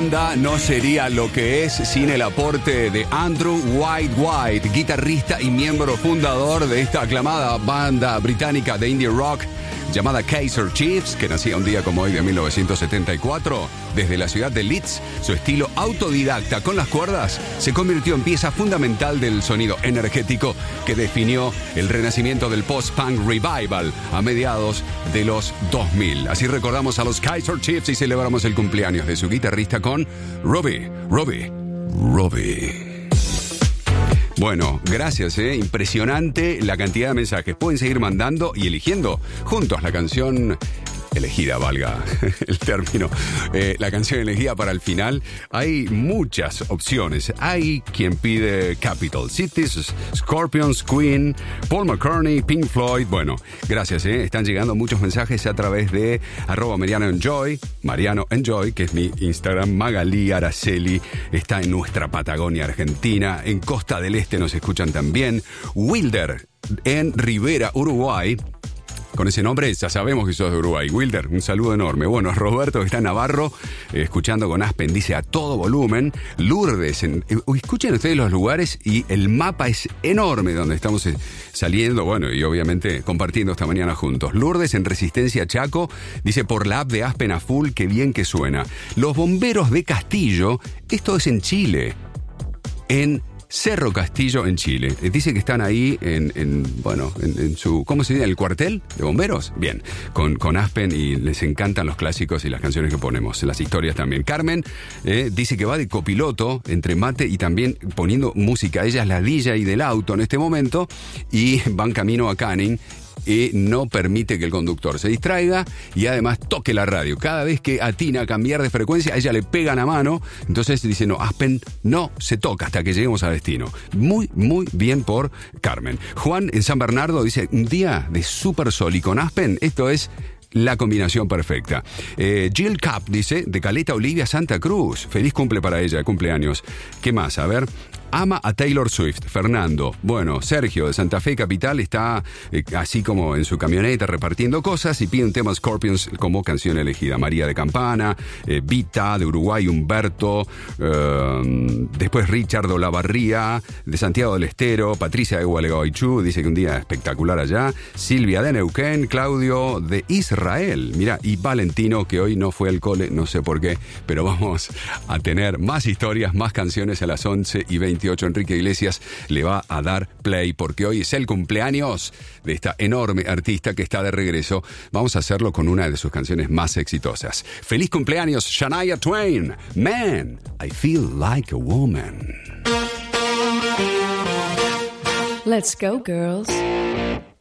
banda no sería lo que es sin el aporte de Andrew White, guitarrista y miembro fundador de esta aclamada banda británica de indie rock llamada Kaiser Chiefs, que nacía un día como hoy de 1974. Desde la ciudad de Leeds, su estilo autodidacta con las cuerdas se convirtió en pieza fundamental del sonido energético que definió el renacimiento del post-punk revival a mediados de los 2000. Así recordamos a los Kaiser Chiefs y celebramos el cumpleaños de su guitarrista con Robbie. Bueno, gracias, impresionante la cantidad de mensajes. Pueden seguir mandando y eligiendo juntos la canción elegida, valga el término, la canción elegida para el final. Hay muchas opciones. Hay quien pide Capital Cities, Scorpions, Queen, Paul McCartney, Pink Floyd. Bueno, gracias, están llegando muchos mensajes a través de @MarianoEnjoy, Mariano Enjoy, que es mi Instagram. Magalí Araceli está en nuestra Patagonia Argentina. En Costa del Este nos escuchan también. Wilder en Rivera, Uruguay. Con ese nombre ya sabemos que sos de Uruguay. Wilder, un saludo enorme. Bueno, Roberto, que está en Navarro, escuchando con Aspen, dice a todo volumen. Lourdes, escuchen ustedes los lugares y el mapa es enorme donde estamos saliendo, bueno, y obviamente compartiendo esta mañana juntos. Lourdes en Resistencia Chaco, dice por la app de Aspen a full, qué bien que suena. Los bomberos de Castillo, esto es en Chile, en Cerro Castillo en Chile. Dice que están ahí en su, ¿cómo se dice? ¿El cuartel de bomberos? Bien, con Aspen, y les encantan los clásicos y las canciones que ponemos, las historias también. Carmen dice que va de copiloto entre mate y también poniendo música. Ella es la DJ del auto en este momento y van camino a Canning y no permite que el conductor se distraiga y además toque la radio. Cada vez que atina a cambiar de frecuencia, a ella le pegan a mano. Entonces dice, no, Aspen no se toca hasta que lleguemos a destino. Muy, muy bien por Carmen. Juan en San Bernardo dice, un día de super sol y con Aspen, esto es la combinación perfecta. Jill Cap dice, de Caleta Olivia, Santa Cruz. Feliz cumple para ella, cumpleaños. ¿Qué más? A ver. Ama a Taylor Swift. Fernando. Bueno, Sergio de Santa Fe Capital está así como en su camioneta repartiendo cosas y pide un tema Scorpions como canción elegida. María de Campana, Vita de Uruguay, Humberto, después Richard Olavarría de Santiago del Estero, Patricia de Gualeguaychú, dice que un día espectacular allá, Silvia de Neuquén, Claudio de Israel, mira, y Valentino, que hoy no fue al cole, no sé por qué, pero vamos a tener más historias, más canciones a las 11:28. Enrique Iglesias le va a dar play porque hoy es el cumpleaños de esta enorme artista que está de regreso. Vamos a hacerlo con una de sus canciones más exitosas. ¡Feliz cumpleaños, Shania Twain! Man, I feel like a woman. Let's go, girls.